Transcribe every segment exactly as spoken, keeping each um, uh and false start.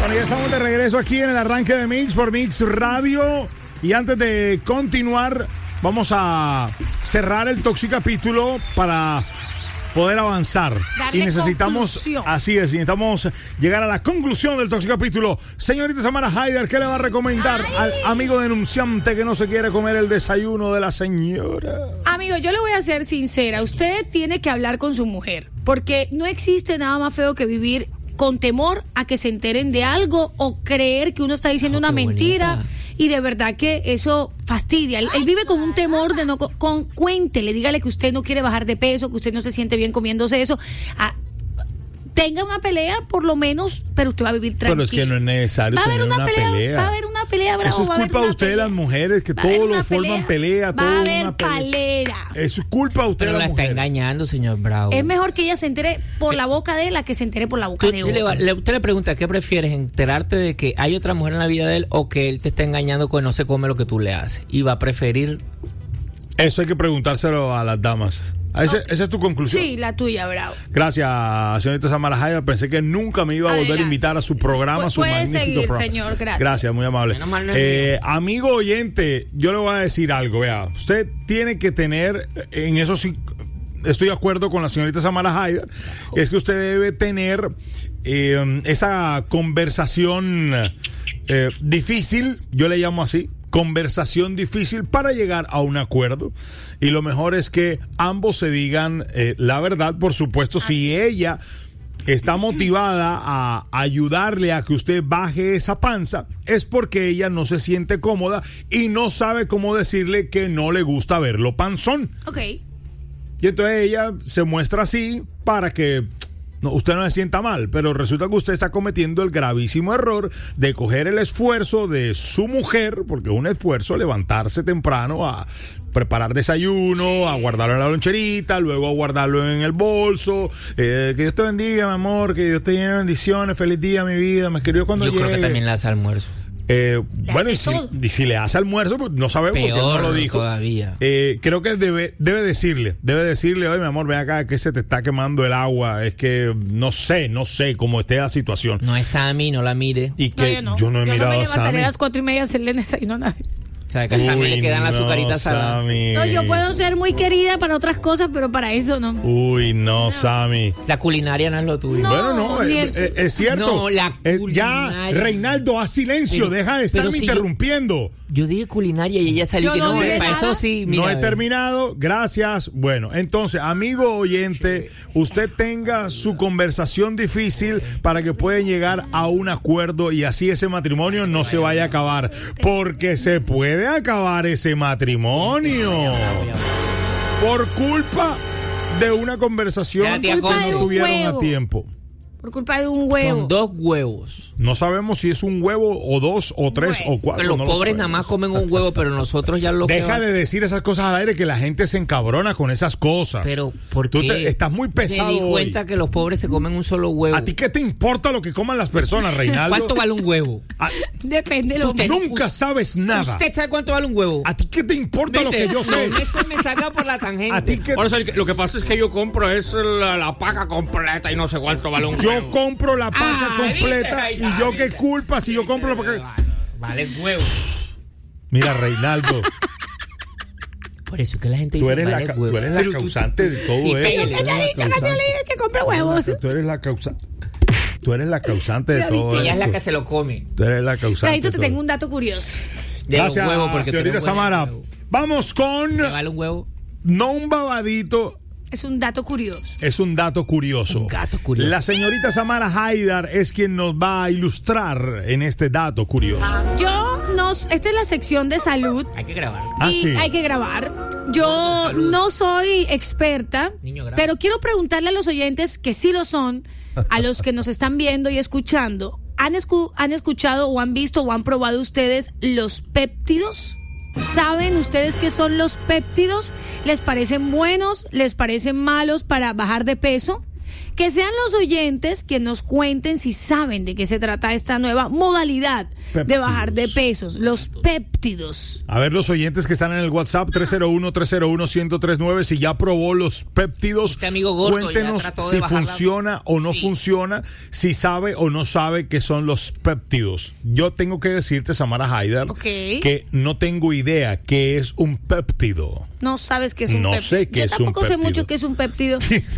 Bueno, ya estamos de regreso aquí en el arranque de Mix por Mix Radio. Y antes de continuar, vamos a cerrar el Toxicapítulo para poder avanzar. Darle y necesitamos, conclusión. así es, necesitamos llegar a la conclusión del Toxicapítulo. Señorita Samara Haider, ¿qué le va a recomendar Ay. al amigo denunciante que no se quiere comer el desayuno de la señora? Amigo, yo le voy a ser sincera. Usted tiene que hablar con su mujer, porque no existe nada más feo que vivir con temor a que se enteren de algo o creer que uno está diciendo Oh, una qué mentira. bonita. Y de verdad que eso fastidia. Él, él vive con un temor de no... co- Con, cuéntele, dígale que usted no quiere bajar de peso, que usted no se siente bien comiéndose eso. Ah, tenga una pelea, por lo menos, pero usted va a vivir tranquilo. Pero es que no es necesario Va a haber tener una, una pelea, pelea. Va a haber una pelea, bravo. Eso es va a haber culpa de una ustedes, pelea. las mujeres, que Va a haber todo lo una forman pelea, todo Va a es haber una pelea. calera. Eso es culpa de ustedes, Pero la las está mujeres. engañando, señor Bravo. Es mejor que ella se entere por la boca de él a que se entere por la boca Tú- de le va- otro. le- usted le pregunta, ¿qué prefieres? ¿Enterarte de que hay otra mujer en la vida de él o que él te está engañando con no se come lo que tú le haces? Y va a preferir... Eso hay que preguntárselo a las damas. Ese- Ok. Esa es tu conclusión. Sí, la tuya, bravo. Gracias, señorita Samara Haider. Pensé que nunca me iba a volver Adelante. a invitar a su programa, Pu- su puede magnífico seguir, programa. señor, gracias. Gracias, muy amable. Menos mal no es Eh, amigo oyente, yo le voy a decir algo. Vea, usted tiene que tener, en eso sí, estoy de acuerdo con la señorita Samara Haider, es que usted debe tener eh, esa conversación eh, difícil, yo le llamo así, conversación difícil para llegar a un acuerdo. Y lo mejor es que ambos se digan eh, la verdad, por supuesto, si ella está motivada a ayudarle a que usted baje esa panza, es porque ella no se siente cómoda y no sabe cómo decirle que no le gusta verlo panzón. Ok. Y entonces ella se muestra así para que no, usted no se sienta mal, pero resulta que usted está cometiendo el gravísimo error de coger el esfuerzo de su mujer, porque es un esfuerzo levantarse temprano a preparar desayuno, Sí. a guardarlo en la loncherita, luego a guardarlo en el bolso. Eh, que Dios te bendiga, mi amor, que Dios te llene de bendiciones, feliz día, mi vida, me escribió cuando Yo llegue. creo que también le hace almuerzo. Eh, Le bueno, hace y si, todo. y si le hace almuerzo, pues no sabemos por qué no Peor lo dijo. todavía. Eh, creo que debe, debe decirle, debe decirle, oye, mi amor, ven acá, que se te está quemando el agua. Es que no sé, no sé cómo esté la situación. No es Sammy, no la mire. Y No, que yo no. yo no he yo mirado no me a levantaré Sammy. a las cuatro y media a hacerle desayuno a nadie. O sea, que a Sammy le quedan las no, azucaritas saladas. Sammy. No, yo puedo ser muy querida para otras cosas, pero para eso no. Uy, no, Sammy. La culinaria no es lo tuyo. No. Bueno, no, ni eh, el- eh, es cierto. No, la Eh, ya, culinaria. Reinaldo, haz silencio, Pero- deja de estarme pero si yo- interrumpiendo. Yo dije culinaria y ella salió Yo que no no, dije para nada. eso sí, mira. No he ve. terminado, gracias. Bueno, entonces, amigo oyente, usted tenga su conversación difícil para que pueda llegar a un acuerdo y así ese matrimonio no se vaya a acabar. Porque se puede acabar ese matrimonio por culpa de una conversación Ya, tía, que Culpa no de un tuvieron a huevo. tiempo. Por culpa de un huevo. Son dos huevos. No sabemos si es un huevo o dos o tres Bueno, o cuatro. Pero los no lo pobres nada sabemos. más comen un huevo, pero nosotros ya lo que Deja va- de decir esas cosas al aire que la gente se encabrona con esas cosas. Pero, ¿por Tú qué? te- estás muy pesado Me di hoy. cuenta que los pobres se comen un solo huevo. ¿A ti qué te importa lo que coman las personas, Reinaldo? ¿Cuánto vale un huevo? A- Depende de lo Usted- que... nunca sabes nada. ¿Usted sabe cuánto vale un huevo? ¿A ti qué te importa lo ¿Viste? que yo sé? No, eso me saca por la tangente. ¿A ti qué? Por eso el que- lo que pasa es que yo compro es la, la paca completa y no sé cuánto vale un Yo huevo. compro la paca Ah, completa ¿viste? Ahí y está, yo qué ¿viste? culpa si yo compro la paca. Vale huevo. Mira, Reinaldo, Por eso es que la gente tú dice eres la, vale ca- huevo. tú eres la Pero tú- causante de todo Sí, esto. pégale. ¿Qué te ha dicho, Cacholín, que compre huevos? Tú eres la causante. Tú eres la causante de Pero todo viste, Ella es la esto. que se lo come. Tú eres la causante. Ahí de te todo tengo un dato curioso. De los Gracias, huevos, porque señorita tenemos buen Samara. huevo. Vamos con ¿Te vale un huevo? no un babadito, Es un dato curioso. es un dato curioso. Un dato curioso. La señorita Samara Haider es quien nos va a ilustrar en este dato curioso. Yo no... Esta es la sección de salud. Hay que grabar. Ah, y sí. hay que grabar. Yo no soy experta, Niño, graba. pero quiero preguntarle a los oyentes que sí lo son, a los que nos están viendo y escuchando. ¿Han, escu- han escuchado o han visto o han probado ustedes los péptidos? ¿Saben ustedes qué son los péptidos? ¿Les parecen buenos? ¿Les parecen malos para bajar de peso? Que sean los oyentes que nos cuenten si saben de qué se trata esta nueva modalidad péptidos. de bajar de pesos, los péptidos. A ver, los oyentes que están en el WhatsApp tres cero uno, tres cero uno, uno cero tres nueve, si ya probó los péptidos, este amigo gordo cuéntenos si funciona la... o no sí. funciona, si sabe o no sabe qué son los péptidos. Yo tengo que decirte, Samara Haidar, okay. que no tengo idea qué es un péptido. No sabes qué es un no péptido. Sé qué Yo es tampoco un sé mucho qué es un péptido.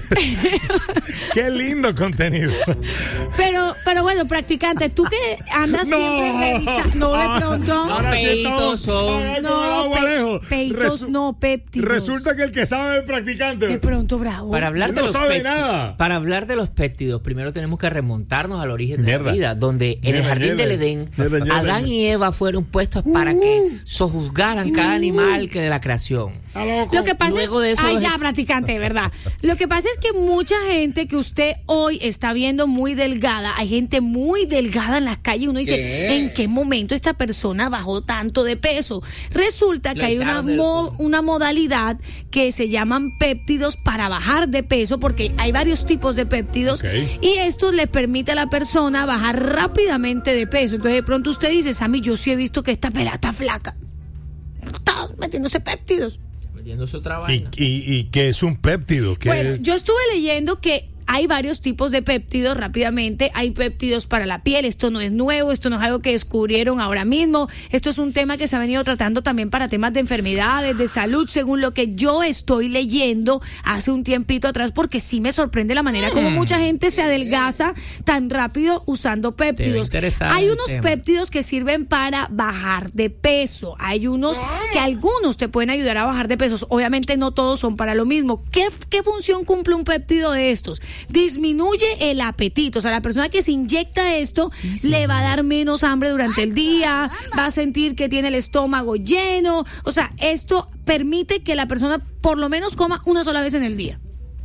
Qué lindo contenido. Pero, pero bueno, practicante, tú que andas no. siempre revisando, no de pronto. No, peitos son. No, pe peitos, Resu no, péptidos. Resulta que el que sabe es practicante. De pronto, bravo. Para hablar de no los sabe nada. Para hablar de los péptidos, primero tenemos que remontarnos al origen de Mierda. la vida, donde en Mierda, el jardín mierda. del Edén, Mierda, mierda. Adán y Eva fueron puestos para Uh. que sojuzgaran cada animal que de la creación. Lo que pasa Luego es, de eso, ay los- ya, practicante, de verdad. Lo que pasa es que mucha gente que usted hoy está viendo muy delgada, hay gente muy delgada en las calles, uno dice, ¿Qué? ¿en qué momento esta persona bajó tanto de peso? Resulta que Lo hay una, echaron del- mo una modalidad que se llaman péptidos para bajar de peso, porque hay varios tipos de péptidos, Okay. y esto le permite a la persona bajar rápidamente de peso. Entonces de pronto usted dice, Sammy, yo sí he visto que esta pelada está flaca. Está metiéndose péptidos. Metiéndose otra ¿Y, vaina. y, y qué es un péptido? ¿Qué? Bueno, yo estuve leyendo que hay varios tipos de péptidos rápidamente. Hay péptidos para la piel. Esto no es nuevo, esto no es algo que descubrieron ahora mismo. Esto es un tema que se ha venido tratando también para temas de enfermedades, de salud, según lo que yo estoy leyendo hace un tiempito atrás, porque sí me sorprende la manera como mucha gente se adelgaza tan rápido usando péptidos. interesar Hay el unos tema. péptidos que sirven para bajar de peso. Hay unos que algunos te pueden ayudar a bajar de pesos. Obviamente no todos son para lo mismo. ¿Qué, qué función cumple un péptido de estos? Disminuye el apetito. O sea, la persona que se inyecta esto sí, sí. le va a dar menos hambre durante el día, va a sentir que tiene el estómago lleno. O sea, esto permite que la persona por lo menos coma una sola vez en el día.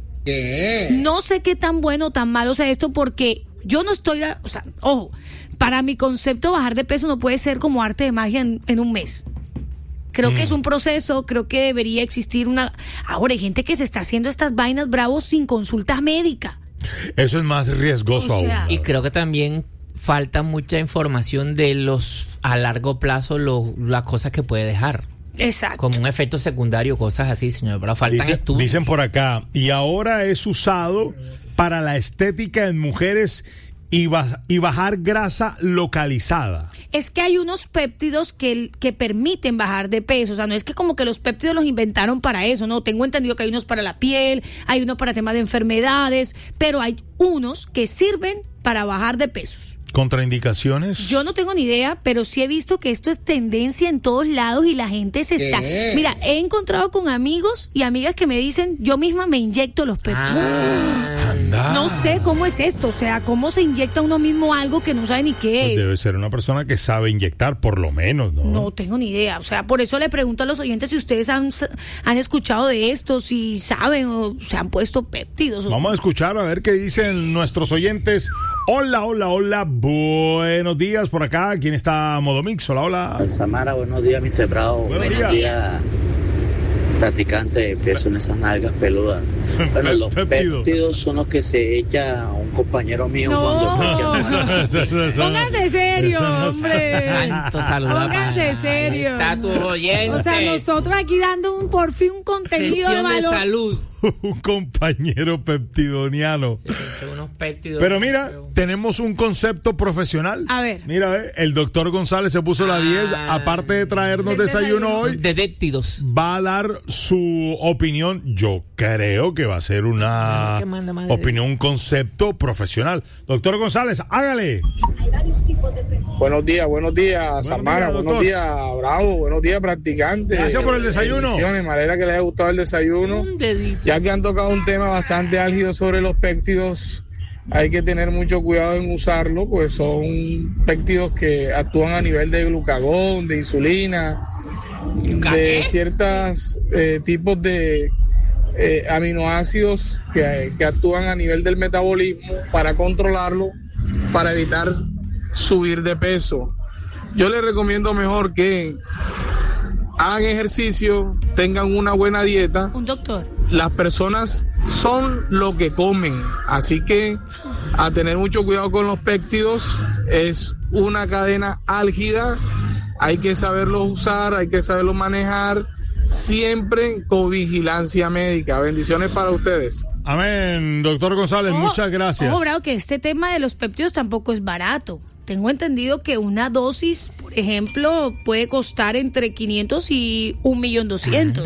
¿Qué? No sé qué tan bueno o tan malo sea esto, porque yo no estoy, o sea, ojo, para mi concepto bajar de peso no puede ser como arte de magia en, en un mes. Creo mm. que es un proceso, creo que debería existir una... Ahora hay gente que se está haciendo estas vainas bravos sin consulta médica. Eso es más riesgoso O sea, aún. Y creo que también falta mucha información de los a largo plazo lo, las cosas que puede dejar. Exacto. Como un efecto secundario, cosas así, señor. Pero faltan Dice, estudios. dicen por acá, y ahora es usado para la estética en mujeres y, ba y bajar grasa localizada. Es que hay unos péptidos que, que permiten bajar de peso. O sea, no es que como que los péptidos los inventaron para eso, no. Tengo entendido que hay unos para la piel, hay unos para temas de enfermedades, pero hay unos que sirven para bajar de pesos. ¿Contraindicaciones? Yo no tengo ni idea, pero sí he visto que esto es tendencia en todos lados y la gente se está... ¿Qué? Mira, he encontrado con amigos y amigas que me dicen, yo misma me inyecto los péptidos. Ah, Anda. No sé cómo es esto, o sea, cómo se inyecta uno mismo algo que no sabe ni qué Pues es. debe ser una persona que sabe inyectar, por lo menos, ¿no? No tengo ni idea, o sea, por eso le pregunto a los oyentes si ustedes han, han escuchado de esto, si saben o se han puesto péptidos. Vamos a escuchar a ver qué dicen nuestros oyentes. Hola, hola, hola, buenos días por acá. ¿Quién está Modo Mix? Hola, hola. Samara, buenos días, mister Bravo. Buenos Buenos días. días, practicante, peso en esas nalgas peludas. Bueno, los Péptido. péptidos son los que se echa un compañero mío No. cuando Eso, eso, eso, eso. Pónganse serio, Eso no- hombre. Tanto saludar. Pónganse serio. Ahí está tu oyente. O sea, nosotros aquí dando un por fin un contenido de Sesión de valor. salud. Un compañero peptidoniano. Se echó unos péptidos. Pero mira, tenemos un concepto profesional. A ver. Mira, eh, el doctor González se puso la diez. Ah. Aparte de traernos El desayuno desayuno. hoy, Detectivos. va a dar su opinión. Yo creo que va a ser una ¿Qué manda madre? opinión, un concepto profesional. Doctor González, hágale. Buenos días, buenos días, Samara, días, buenos doctor. días, Bravo, buenos días, practicante. Gracias por el desayuno. Bendiciones, me alegra que les haya gustado el desayuno. Un dedito. Ya que han tocado un tema bastante álgido sobre los péptidos, hay que tener mucho cuidado en usarlo, pues son péptidos que actúan a nivel de glucagón, de insulina, de ciertos eh, tipos de eh, aminoácidos que, que actúan a nivel del metabolismo para controlarlo, para evitar subir de peso. Yo les recomiendo mejor que hagan ejercicio, tengan una buena dieta Un doctor. las personas son lo que comen, así que a tener mucho cuidado con los péptidos. Es una cadena álgida, hay que saberlo usar, hay que saberlo manejar, siempre con vigilancia médica. Bendiciones para ustedes. Amén, doctor González, Ojo, muchas gracias. Ojo, Bravo, que este tema de los péptidos tampoco es barato. Tengo entendido que una dosis, por ejemplo, puede costar entre quinientos y un millón doscientos.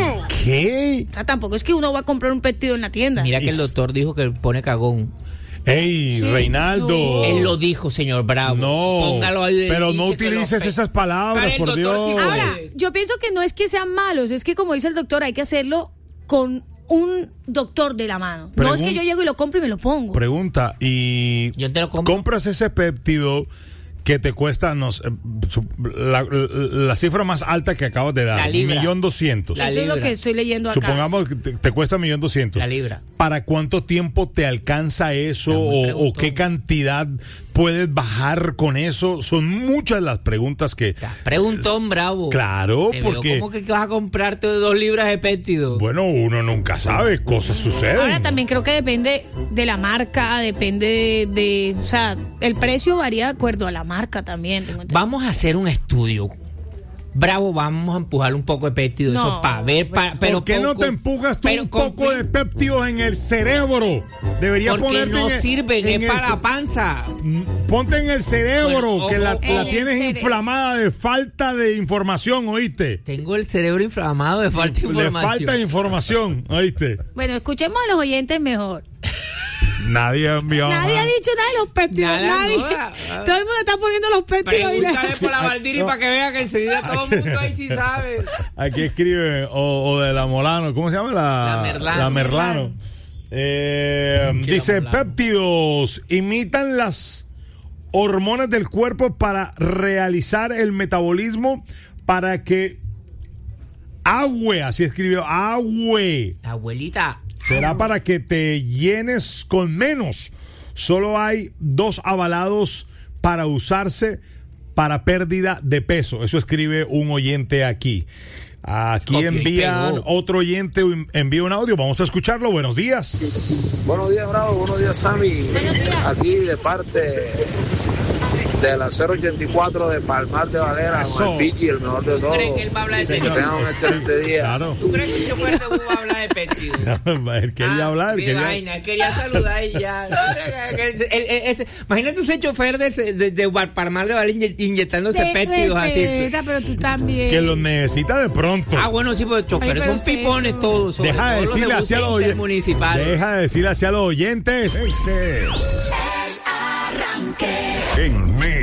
¿Qué? O sea, tampoco es que uno va a comprar un péptido en la tienda. Mira que el doctor dijo que pone cagón. Ey, Sí, Reinaldo. no. Él lo dijo, señor Bravo. No, Póngalo ahí. pero no dice que utilices los pe- esas palabras, Para el por doctor Dios. sí puede. Ahora, yo pienso que no es que sean malos, es que como dice el doctor, hay que hacerlo con un doctor de la mano. No es que Pregun- yo llego y lo compro y me lo pongo. Pregunta, y Yo te lo compro. compras ese péptido que te cuesta, no sé, su- la, la- la cifra más alta que acabas de La dar, libra. millón doscientos. La Eso es lo libra. que estoy leyendo acá. Supongamos que te, te cuesta millón doscientos. La libra. ¿Para cuánto tiempo te alcanza eso Está muy o, o preguntón. qué cantidad puedes bajar con eso? Son muchas las preguntas que... Preguntón Bravo. Claro, Te veo porque... ¿Cómo que vas a comprarte dos libras de péptido? Bueno, uno nunca sabe, cosas suceden. Ahora también creo que depende de la marca, depende de, de- o sea, el precio varía de acuerdo a la marca también. tengo entendido. Vamos a hacer un estudio. Bravo, vamos a empujar un poco de péptido, No, eso para ver, pa- pero ¿Por qué no poco- te empujas tú pero un con poco fin- de péptidos en el cerebro? Debería Porque ponerte no en el- sirven, en es el para ce- la panza. Ponte en el cerebro, Bueno, que la, ojo, la ojo. tienes En el cere- inflamada de falta de información, ¿oíste? Tengo el cerebro inflamado de falta de Le información. falta información, ¿oíste? Bueno, escuchemos a los oyentes mejor. Nadie ha enviado Nadie nada. ha dicho nada de los péptidos. Nada, nadie. no, Todo el mundo está poniendo los péptidos. y la- Pregúntale por la Valdiri no. para que vea que enseguida todo el mundo ahí sí sabe. Aquí escribe, o, o de la Molano, ¿cómo se llama? La, La Merlano. la Merlano. Eh, ¿Qué dice, la Molano? péptidos imitan las hormonas del cuerpo para realizar el metabolismo para que agüe, así escribió, agüe. Abuelita, Será para que te llenes con menos. Solo hay dos avalados para usarse para pérdida de peso. Eso escribe un oyente aquí. Aquí Copió y envían, pegó. otro oyente envía un audio. Vamos a escucharlo. Buenos días. Buenos días, Bravo. Buenos días, Sammy. Buenos días. Aquí de parte de la cero ochenta y cuatro de Palmar de Valera, Eso. con el Pichi, el mejor de ¿tú todos. crees que él va a hablar de Que péptido? tengan un excelente día. Claro. ¿Tú crees que yo fuera de Hugo va a hablar de péptido? Él quería Ah, hablar. qué quería- vaina, él quería saludar y ya. El- el- el- ese- imagínate ese chofer de, ese- de, de Palmar de Valera inye- inyectándose péptidos así. Respeta, pero tú también. Que los necesita de pronto. Ah, bueno, sí, porque choferes Ay, pero son pipones eso. todos. sobre Deja de todo los decirle buses hacia los oyentes. intermunicipales. Deja de decirle hacia los oyentes. Este En medio.